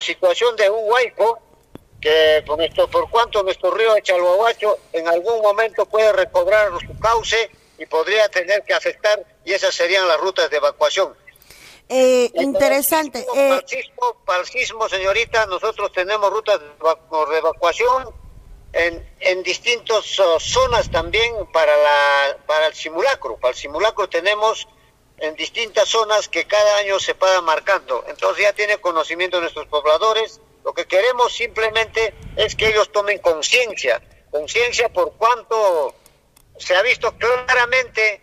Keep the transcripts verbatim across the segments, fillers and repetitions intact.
situación de un huaico, que por, nuestro, por cuanto nuestro río de Chalhuahuacho en algún momento puede recobrar su cauce y podría tener que afectar, y esas serían las rutas de evacuación. Eh, interesante. Para el, sismo, para, el sismo, para el sismo, señorita, nosotros tenemos rutas de, evacu de evacuación en, en distintas uh, zonas también para, la, para el simulacro. Para el simulacro tenemos en distintas zonas que cada año se va marcando. Entonces ya tiene conocimiento de nuestros pobladores. Lo que queremos simplemente es que ellos tomen conciencia, conciencia por cuanto se ha visto claramente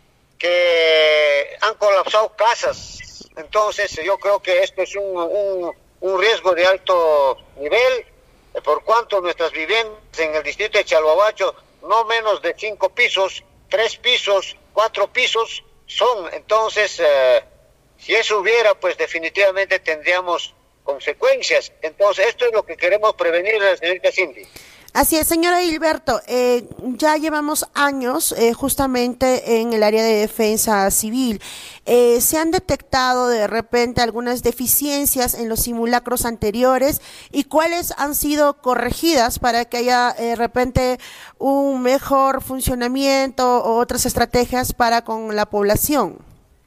que han colapsado casas. Entonces yo creo que esto es un, un, un riesgo de alto nivel, por cuanto nuestras viviendas en el distrito de Chalhuahuacho, no menos de cinco pisos, tres pisos, cuatro pisos son. Entonces, eh, si eso hubiera, pues definitivamente tendríamos consecuencias. Entonces, esto es lo que queremos prevenir, señorita Cindy. Así es, señora Gilberto, eh, ya llevamos años eh, justamente en el área de defensa civil. Eh, ¿Se han detectado de repente algunas deficiencias en los simulacros anteriores y cuáles han sido corregidas para que haya eh, de repente un mejor funcionamiento o otras estrategias para con la población?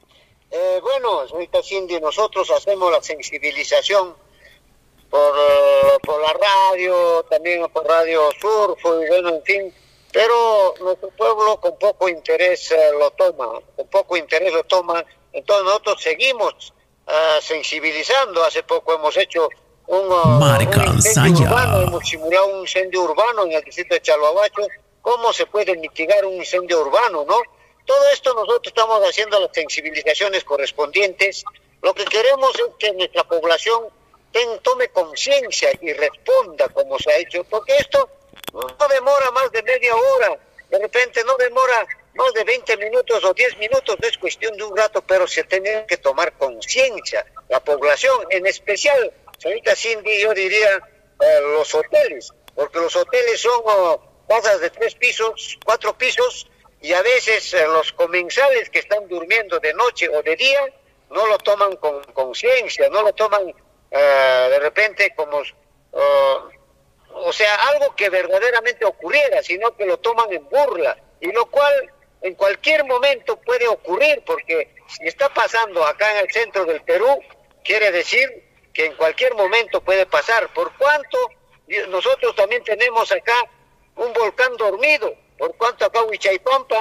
Eh, bueno, señorita Cindy, nosotros hacemos la sensibilización por, uh, por la radio, también por Radio Surfo, y bueno, en fin, pero nuestro pueblo con poco interés uh, lo toma, con poco interés lo toma, entonces nosotros seguimos uh, sensibilizando. Hace poco hemos hecho un, uh, un incendio urbano, hemos simulado un incendio urbano en el distrito de Chalhuahuacho. ¿Cómo se puede mitigar un incendio urbano, no? Todo esto nosotros estamos haciendo las sensibilizaciones correspondientes. Lo que queremos es que nuestra población ten, tome conciencia y responda como se ha hecho, porque esto no demora más de media hora, de repente no demora más de veinte minutos o diez minutos, es cuestión de un rato, pero se tiene que tomar conciencia la población, en especial, señorita Cindy, yo diría eh, los hoteles, porque los hoteles son oh, casas de tres pisos, cuatro pisos, y a veces eh, los comensales que están durmiendo de noche o de día no lo toman con conciencia, no lo toman uh, de repente como, uh, o sea, algo que verdaderamente ocurriera, sino que lo toman en burla, y lo cual en cualquier momento puede ocurrir, porque si está pasando acá en el centro del Perú, quiere decir que en cualquier momento puede pasar, por cuanto nosotros también tenemos acá un volcán dormido, por cuanto acá Huichaipampa,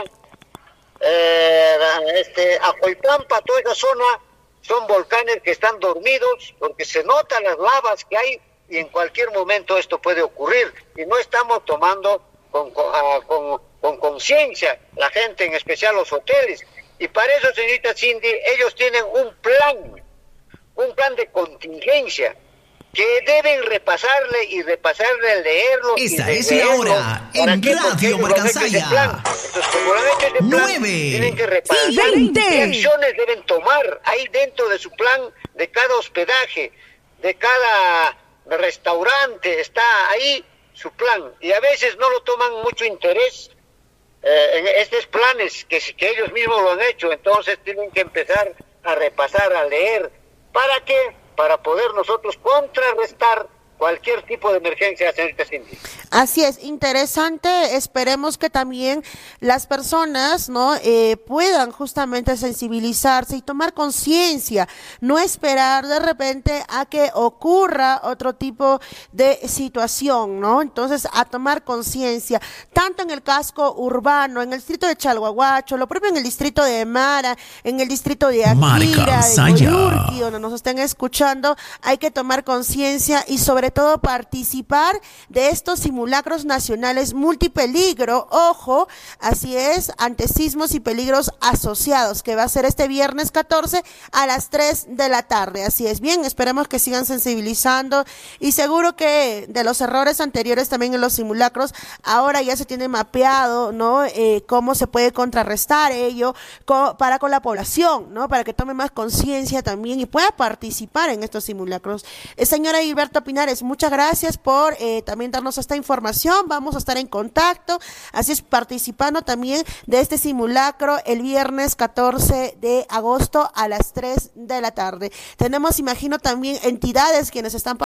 eh, este, Ajoipampa, toda esa zona son volcanes que están dormidos, porque se notan las lavas que hay y en cualquier momento esto puede ocurrir, y no estamos tomando con con, uh, con, con conciencia la gente, en especial los hoteles, y para eso, señorita Cindy, ellos tienen un plan, un plan de contingencia, que deben repasarle y repasarle, leerlo. Esta es la hora en Radio Marcansaya. Entonces, como lo han hecho ese plan, nueve tienen que repasar qué acciones deben tomar ahí dentro de su plan, de cada hospedaje, de cada restaurante, está ahí su plan. Y a veces no lo toman mucho interés eh, en estos planes que, que ellos mismos lo han hecho. Entonces tienen que empezar a repasar, a leer. ¿Para qué? Para poder nosotros contrarrestar cualquier tipo de emergencia, señorita Cindy. Así es, interesante. Esperemos que también las personas, ¿no? Eh, puedan justamente sensibilizarse y tomar conciencia, no esperar de repente a que ocurra otro tipo de situación, ¿no? Entonces, a tomar conciencia, tanto en el casco urbano, en el distrito de Chalhuahuacho, lo propio en el distrito de Mara, en el distrito de Akira, de Coyurqui, donde nos estén escuchando, hay que tomar conciencia y sobre todo participar de estos simulacros nacionales multipeligro, ojo, así es, ante sismos y peligros asociados, que va a ser este viernes catorce a las tres de la tarde, así es. Bien, esperemos que sigan sensibilizando y seguro que de los errores anteriores también en los simulacros, ahora ya se tiene mapeado, ¿no? Eh, cómo se puede contrarrestar ello co para con la población, ¿no? Para que tome más conciencia también y pueda participar en estos simulacros. Eh, señora Gilberto Pinares, muchas gracias por eh, también darnos esta información. Vamos a estar en contacto, así es, participando también de este simulacro el viernes catorce de agosto a las tres de la tarde. Tenemos, imagino, también entidades quienes están participando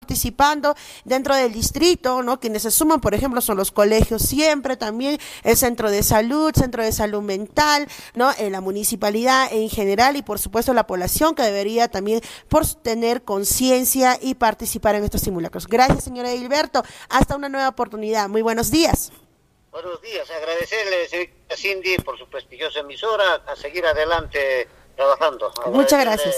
participando dentro del distrito, ¿no? Quienes se suman, por ejemplo, son los colegios siempre, también el centro de salud, centro de salud mental, ¿no? En la municipalidad en general y por supuesto la población que debería también por tener conciencia y participar en estos simulacros. Gracias, señora Gilberto. Hasta una nueva oportunidad. Muy buenos días. Buenos días. Agradecerle, señorita Cindy, por su prestigiosa emisora, a seguir adelante trabajando. Muchas gracias.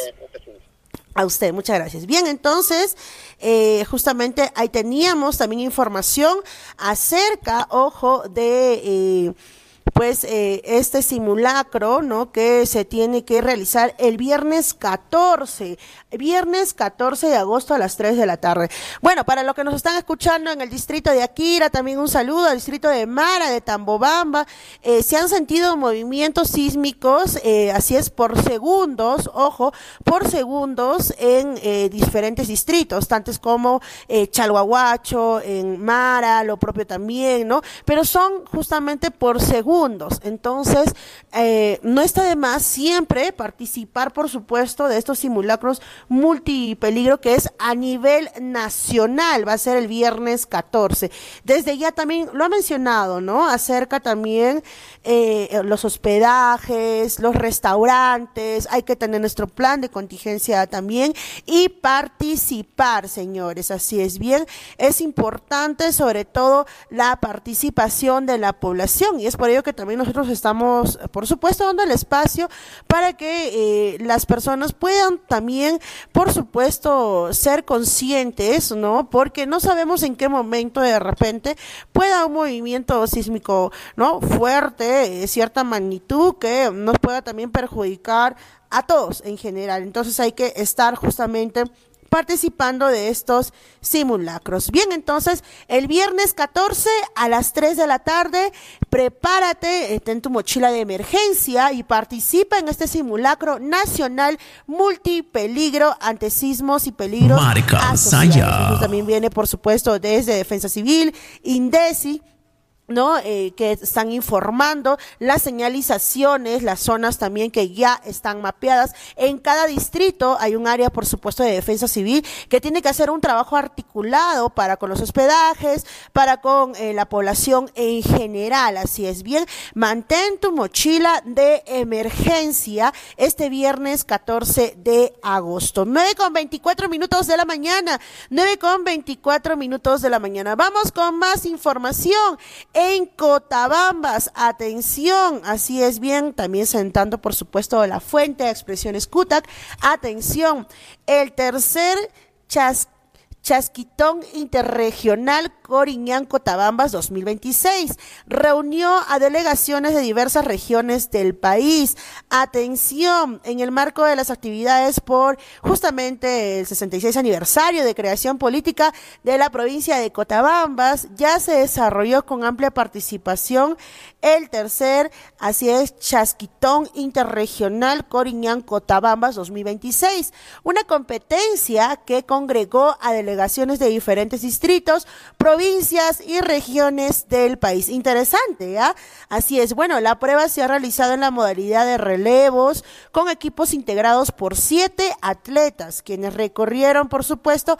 A usted, muchas gracias. Bien, entonces, eh, justamente ahí teníamos también información acerca, ojo, de... Eh, pues eh, este simulacro, ¿no?, que se tiene que realizar el viernes catorce, viernes catorce de agosto a las tres de la tarde. Bueno, para los que nos están escuchando en el distrito de Aquira, también un saludo al distrito de Mara, de Tambobamba, eh, se han sentido movimientos sísmicos, eh, así es, por segundos, ojo, por segundos en eh, diferentes distritos, tantos como eh, Chalhuahuacho, en Mara, lo propio también, ¿no?, pero son justamente por segundos. Entonces, eh, no está de más siempre participar, por supuesto, de estos simulacros multipeligro que es a nivel nacional, va a ser el viernes catorce. Desde ya también lo ha mencionado, ¿no?, acerca también eh, los hospedajes, los restaurantes, hay que tener nuestro plan de contingencia también y participar, señores, así es bien, es importante sobre todo la participación de la población y es por ello que también nosotros estamos, por supuesto, dando el espacio para que eh, las personas puedan también, por supuesto, ser conscientes, ¿no? Porque no sabemos en qué momento de repente pueda un movimiento sísmico, ¿no?, fuerte, eh, cierta magnitud que nos pueda también perjudicar a todos en general. Entonces hay que estar justamente participando de estos simulacros. Bien, entonces, el viernes catorce a las tres de la tarde, prepárate, eh, ten tu mochila de emergencia y participa en este simulacro nacional multipeligro ante sismos y peligros asociados. Eso también viene, por supuesto, desde Defensa Civil, INDECI, ¿no? Eh, que están informando las señalizaciones, las zonas también que ya están mapeadas. En cada distrito hay un área, por supuesto, de defensa civil que tiene que hacer un trabajo articulado para con los hospedajes, para con eh, la población en general. Así es bien, mantén tu mochila de emergencia este viernes catorce de agosto. nueve con veinticuatro minutos de la mañana, nueve con veinticuatro minutos de la mañana. Vamos con más información. En Cotabambas, atención, así es bien, también sentando por supuesto la fuente de expresiones C U T A C, atención, el tercer chas, chasquitón interregional Coriñán Cotabambas dos mil veintiséis reunió a delegaciones de diversas regiones del país. Atención, en el marco de las actividades por justamente el sesenta y seis aniversario de creación política de la provincia de Cotabambas, ya se desarrolló con amplia participación el tercer, así es, chasquitón interregional Coriñán Cotabambas dos mil veintiséis, una competencia que congregó a delegaciones de diferentes distritos, provincias y regiones del país. Interesante, ¿ya? Así es, bueno, la prueba se ha realizado en la modalidad de relevos con equipos integrados por siete atletas, quienes recorrieron, por supuesto,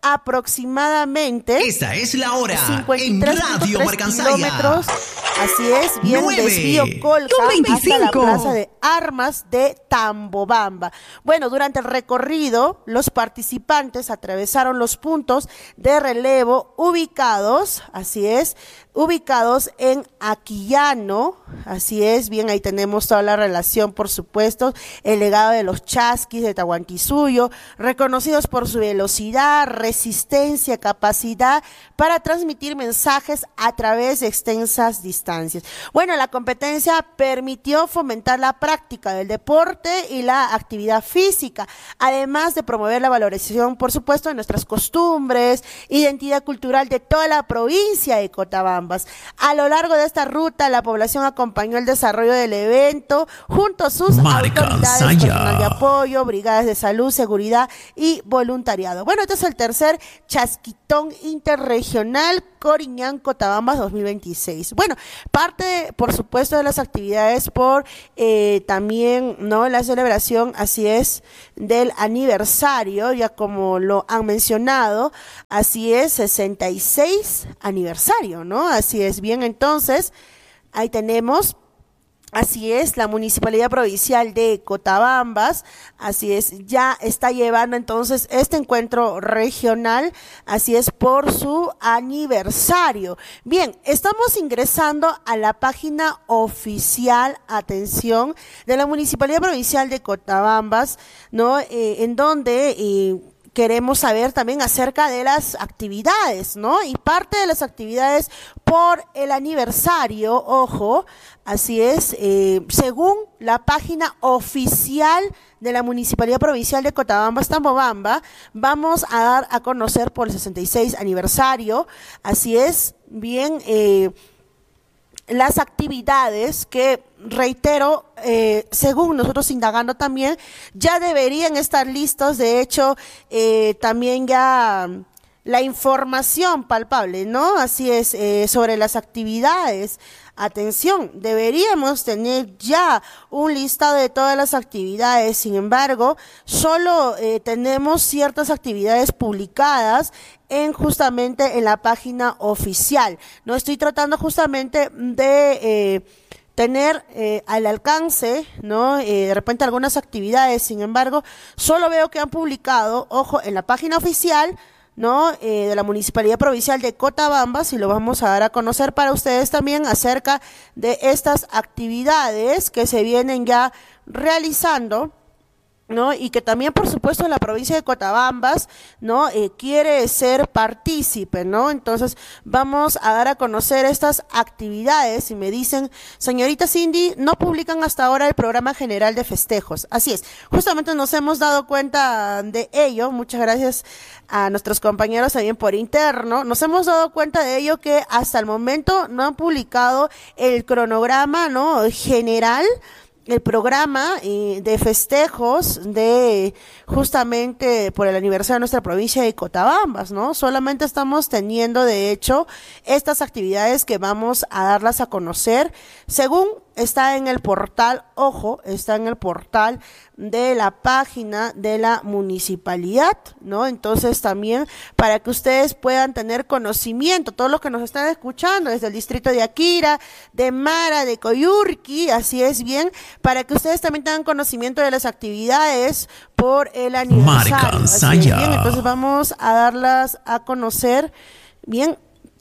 aproximadamente esta es la hora en Radio Marcansaya. Así es, bien, desvío Colca hasta la plaza de armas de Tambobamba. Bueno, durante el recorrido, los participantes atravesaron los puntos de relevo ubicados, así es, ubicados en Aquillano, así es, bien, ahí tenemos toda la relación, por supuesto, el legado de los chasquis de Tahuantinsuyo, reconocidos por su velocidad, resistencia, capacidad para transmitir mensajes a través de extensas distancias. Bueno, la competencia permitió fomentar la práctica del deporte y la actividad física, además de promover la valorización, por supuesto, de nuestras costumbres, identidad cultural de toda la provincia de Cotabamba. Cotabambas. A lo largo de esta ruta, la población acompañó el desarrollo del evento junto a sus Marca autoridades, Saya. personal de apoyo, brigadas de salud, seguridad y voluntariado. Bueno, este es el tercer Chasquitón Interregional Coriñán Cotabambas dos mil veintiséis. Bueno, parte, por supuesto, de las actividades por eh, también, ¿no?, la celebración, así es, del aniversario, ya como lo han mencionado, así es, sesenta y seis aniversario, ¿no? Así es, bien, entonces, ahí tenemos. Así es, la Municipalidad Provincial de Cotabambas, así es, ya está llevando entonces este encuentro regional, así es, por su aniversario. Bien, estamos ingresando a la página oficial, atención, de la Municipalidad Provincial de Cotabambas, ¿no? Eh, en donde... Eh, queremos saber también acerca de las actividades, ¿no? Y parte de las actividades por el aniversario, ojo, así es, eh, según la página oficial de la Municipalidad Provincial de Cotabambas, Tambobamba, vamos a dar a conocer por el sesenta y seis aniversario, así es, bien, eh, las actividades que, reitero, eh, según nosotros indagando también, ya deberían estar listos. De hecho, eh, también ya la información palpable, ¿no? Así es, eh, sobre las actividades. Atención, deberíamos tener ya un listado de todas las actividades. Sin embargo, solo eh, tenemos ciertas actividades publicadas en justamente en la página oficial. No estoy tratando justamente de eh, tener eh, al alcance, ¿no? Eh, de repente algunas actividades. Sin embargo, solo veo que han publicado, ojo, en la página oficial, ¿no? Eh, de la Municipalidad Provincial de Cotabambas, y lo vamos a dar a conocer para ustedes también acerca de estas actividades que se vienen ya realizando, ¿no? Y que también, por supuesto, la provincia de Cotabambas, ¿no? Eh, quiere ser partícipe, ¿no? Entonces, vamos a dar a conocer estas actividades. Y me dicen, señorita Cindy, no publican hasta ahora el programa general de festejos. Así es, justamente nos hemos dado cuenta de ello. Muchas gracias a nuestros compañeros también por interno. Nos hemos dado cuenta de ello, que hasta el momento no han publicado el cronograma, ¿no?, general, el programa eh, de festejos de justamente por el aniversario de nuestra provincia de Cotabambas, ¿no? Solamente estamos teniendo, de hecho, estas actividades que vamos a darlas a conocer, según está en el portal, ojo, está en el portal de la página de la municipalidad, ¿no? Entonces también para que ustedes puedan tener conocimiento, todos los que nos están escuchando desde el distrito de Akira, de Mara, de Coyurqui, así es, bien, para que ustedes también tengan conocimiento de las actividades por el aniversario. Marca Así es, Saya. bien, entonces vamos a darlas a conocer, bien,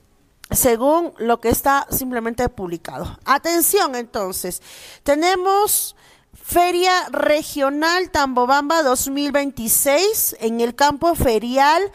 según lo que está simplemente publicado. Atención, entonces, tenemos Feria Regional Tambobamba dos mil veintiséis en el campo ferial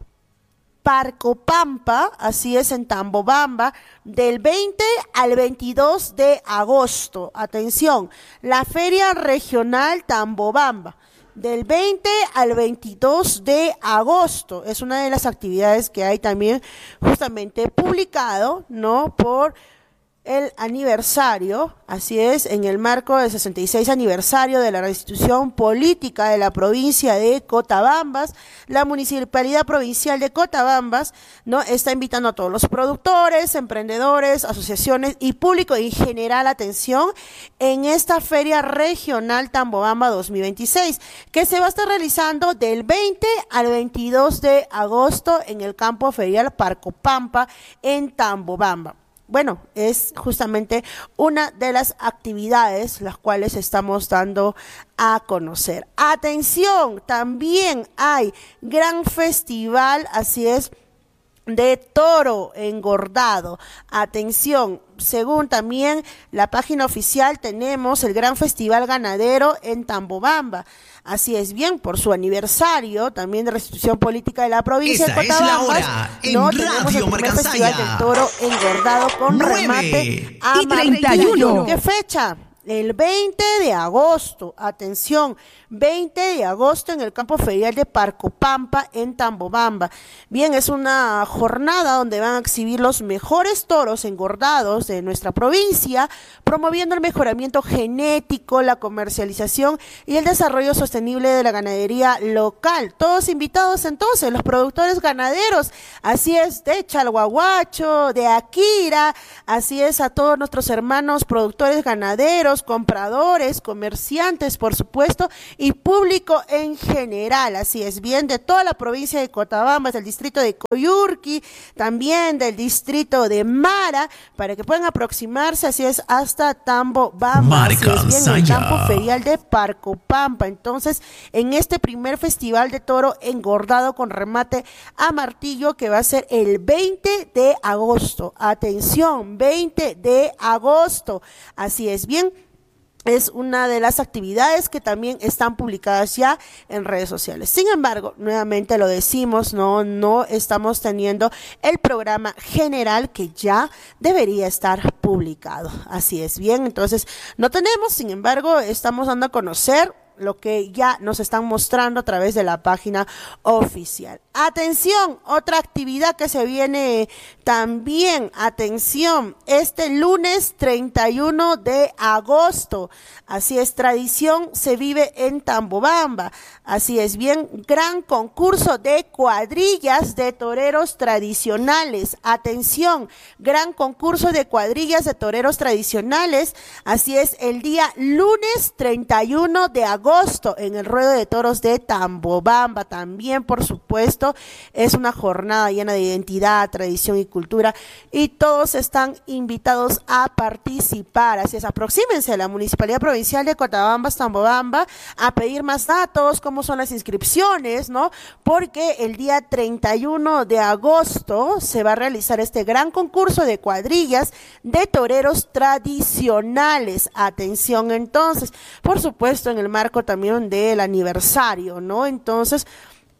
Parcopampa, así es, en Tambobamba, del veinte al veintidós de agosto. Atención, la Feria Regional Tambobamba, del veinte al veintidós de agosto. Es una de las actividades que hay también justamente publicado, ¿no?, por el aniversario, así es, en el marco del sesenta y seis aniversario de la restitución política de la provincia de Cotabambas. La Municipalidad Provincial de Cotabambas, ¿no?, está invitando a todos los productores, emprendedores, asociaciones y público en general, atención, en esta Feria Regional Tambobamba dos mil veintiséis, que se va a estar realizando del veinte al veintidós de agosto en el campo ferial Parcopampa en Tambobamba. Bueno, es justamente una de las actividades las cuales estamos dando a conocer. Atención, también hay gran festival, así es, de toro engordado. Atención, según también la página oficial, tenemos el gran festival ganadero en Tambobamba. Así es, bien, por su aniversario también de restitución política de la provincia Esta de Cotabambas. es la hora en no Radio tenemos el primer festival Marcansaya. del toro engordado con nueve remate a y treinta y uno. ¿Qué fecha? el veinte de agosto, atención, veinte de agosto en el campo ferial de Parcopampa en Tambobamba. Bien, es una jornada donde van a exhibir los mejores toros engordados de nuestra provincia, promoviendo el mejoramiento genético, la comercialización y el desarrollo sostenible de la ganadería local. Todos invitados entonces, los productores ganaderos, así es, de Chalhuahuacho, de Akira, así es, a todos nuestros hermanos productores ganaderos, compradores, comerciantes, por supuesto, y público en general, así es, bien, de toda la provincia de Cotabambas, del distrito de Coyurqui, también del distrito de Mara, para que puedan aproximarse, así es, hasta Tambobamba, así es, bien, el campo ferial de Parcopampa. Entonces, en este primer festival de toro engordado con remate a martillo, que va a ser el veinte de agosto, atención, veinte de agosto, así es, bien, es una de las actividades que también están publicadas ya en redes sociales. Sin embargo, nuevamente lo decimos, no, no estamos teniendo el programa general que ya debería estar publicado. Así es, bien, entonces no tenemos, sin embargo, estamos dando a conocer lo que ya nos están mostrando a través de la página oficial. Atención, otra actividad que se viene también, atención, este lunes treinta y uno de agosto, así es, tradición se vive en Tambobamba, así es, bien, gran concurso de cuadrillas de toreros tradicionales, atención, gran concurso de cuadrillas de toreros tradicionales, así es, el día lunes treinta y uno de agosto, agosto en el ruedo de toros de Tambobamba. También, por supuesto, es una jornada llena de identidad, tradición y cultura, y todos están invitados a participar. Así es, aproxímense a la Municipalidad Provincial de Cotabambas, Tambobamba, a pedir más datos, cómo son las inscripciones, ¿no? Porque el día treinta y uno de agosto se va a realizar este gran concurso de cuadrillas de toreros tradicionales. Atención, entonces, por supuesto, en el marco también del aniversario, ¿no? Entonces,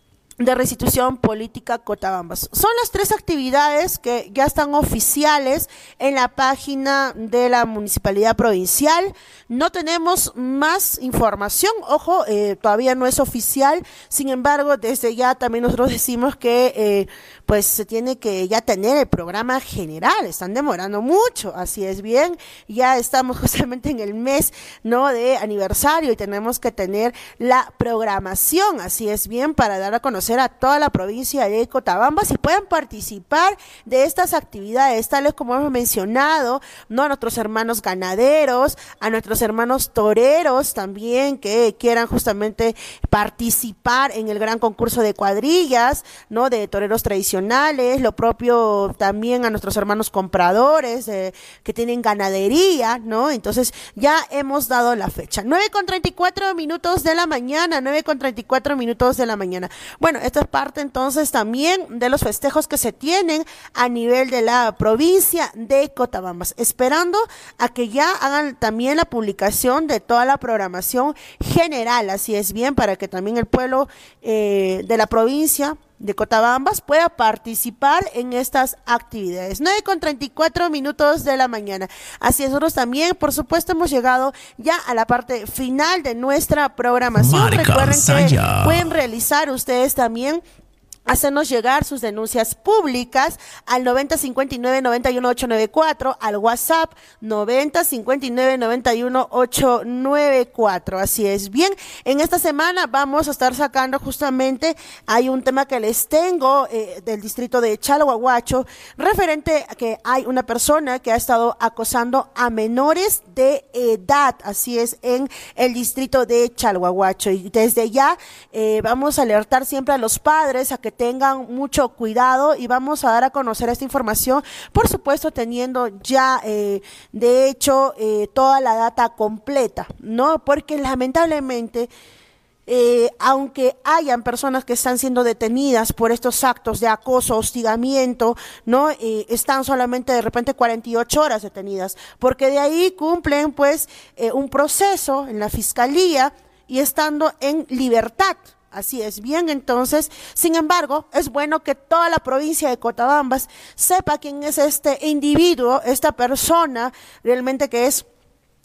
de Restitución Política Cotabambas. Son las tres actividades que ya están oficiales en la página de la Municipalidad Provincial. No tenemos más información, ojo, eh, todavía no es oficial, sin embargo, desde ya también nosotros decimos que eh, pues se tiene que ya tener el programa general, están demorando mucho, así es, bien, ya estamos justamente en el mes, ¿no?, de aniversario, y tenemos que tener la programación, así es, bien, para dar a conocer a toda la provincia de Cotabambas y puedan participar de estas actividades, tales como hemos mencionado, ¿no?, a nuestros hermanos ganaderos, a nuestros hermanos toreros también que quieran justamente participar en el gran concurso de cuadrillas, ¿no?, de toreros tradicionales, lo propio también a nuestros hermanos compradores eh, que tienen ganadería, ¿no? Entonces ya hemos dado la fecha. nueve con treinta y cuatro minutos de la mañana, nueve con treinta y cuatro minutos de la mañana. Bueno, esto es parte entonces también de los festejos que se tienen a nivel de la provincia de Cotabambas, esperando a que ya hagan también la publicación de toda la programación general, así es, bien, para que también el pueblo eh, de la provincia de Cotabambas pueda participar en estas actividades. nueve con treinta y cuatro minutos de la mañana. Así es, nosotros también, por supuesto, hemos llegado ya a la parte final de nuestra programación. Marca Recuerden Saya. Que pueden realizar ustedes también hacernos llegar sus denuncias públicas al noventa cincuenta y nueve noventa y uno ochocientos noventa y cuatro, al WhatsApp noventa cincuenta y nueve noventa y uno ochocientos noventa y cuatro. Así es, bien, en esta semana vamos a estar sacando justamente, hay un tema que les tengo eh, del distrito de Chalhuahuacho, referente a que hay una persona que ha estado acosando a menores de edad, así es, en el distrito de Chalhuahuacho, y desde ya eh, vamos a alertar siempre a los padres a que tengan mucho cuidado y vamos a dar a conocer esta información, por supuesto teniendo ya eh, de hecho eh, toda la data completa, ¿no? Porque lamentablemente Eh, aunque hayan personas que están siendo detenidas por estos actos de acoso, hostigamiento, ¿no? Eh, están solamente de repente cuarenta y ocho horas detenidas, porque de ahí cumplen pues eh, un proceso en la fiscalía y estando en libertad. Así es, bien, entonces, sin embargo, es bueno que toda la provincia de Cotabambas sepa quién es este individuo, esta persona realmente que es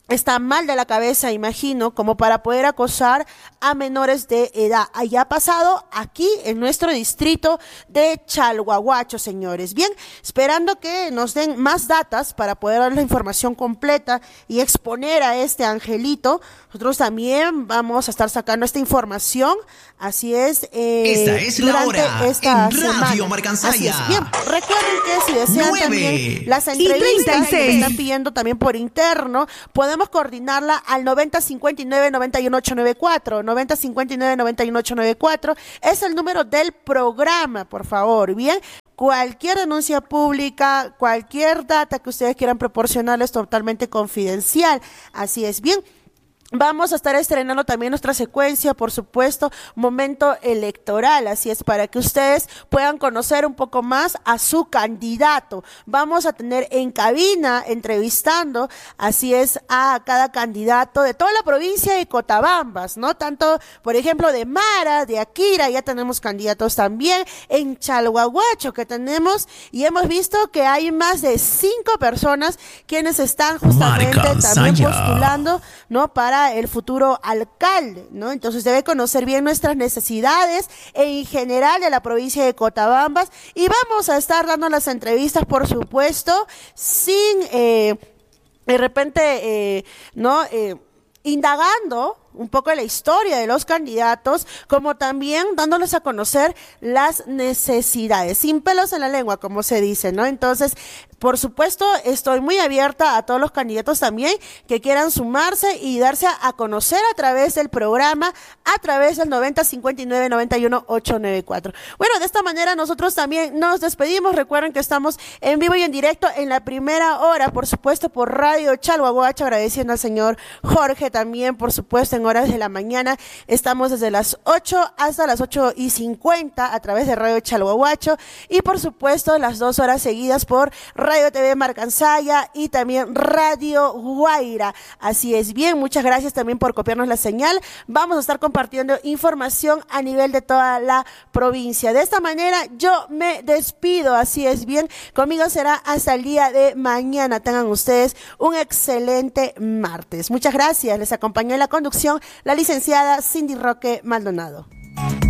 está mal de la cabeza, imagino, como para poder acosar a menores de edad. Allá ha pasado aquí en nuestro distrito de Chalhuahuacho, señores. Bien, esperando que nos den más datas para poder dar la información completa y exponer a este angelito. Nosotros también vamos a estar sacando esta información. Así es. Eh, esta es la hora esta en Radio Marcansaya. Así es. Bien, recuerden que si desean nueve también las entrevistas que me están pidiendo también por interno, podemos coordinarla al noventa cincuenta y nueve noventa y uno ocho noventa y cuatro, noventa cincuenta y nueve noventa y uno ocho noventa y cuatro es el número del programa, por favor, bien. Cualquier denuncia pública, cualquier data que ustedes quieran proporcionar es totalmente confidencial, así es, bien. Vamos a estar estrenando también nuestra secuencia, por supuesto, momento electoral, así es, para que ustedes puedan conocer un poco más a su candidato. Vamos a tener en cabina, entrevistando, así es, a cada candidato de toda la provincia de Cotabambas, ¿no? Tanto, por ejemplo, de Mara, de Akira, ya tenemos candidatos también, en Chalhuahuacho que tenemos, y hemos visto que hay más de cinco personas quienes están justamente también postulando, ¿no? Para el futuro alcalde, ¿no? Entonces debe conocer bien nuestras necesidades en general de la provincia de Cotabambas y vamos a estar dando las entrevistas, por supuesto, sin eh, de repente, eh, ¿no? Eh, indagando un poco de la historia de los candidatos, como también dándoles a conocer las necesidades, sin pelos en la lengua, como se dice, ¿no? Entonces, por supuesto, estoy muy abierta a todos los candidatos también que quieran sumarse y darse a, a conocer a través del programa, a través del noventa cincuenta y nueve noventa y uno ocho noventa y cuatro. Bueno, de esta manera nosotros también nos despedimos. Recuerden que estamos en vivo y en directo en la primera hora, por supuesto, por Radio Chalhuahuacho, agradeciendo al señor Jorge también, por supuesto, en horas de la mañana. Estamos desde las ocho hasta las ocho y cincuenta a través de Radio Chalhuahuacho y, por supuesto, las dos horas seguidas por Radio Radio T V Marcansaya y también Radio Guaira. Así es, bien, muchas gracias también por copiarnos la señal. Vamos a estar compartiendo información a nivel de toda la provincia. De esta manera yo me despido, así es, bien, conmigo será hasta el día de mañana. Tengan ustedes un excelente martes. Muchas gracias, les acompañó en la conducción la licenciada Cindy Roque Maldonado.